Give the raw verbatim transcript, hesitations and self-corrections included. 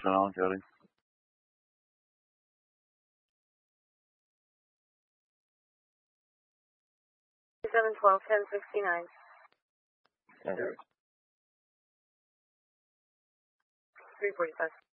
Channel Cody. seven twelve, ten sixty-nine. Okay. three forty-five.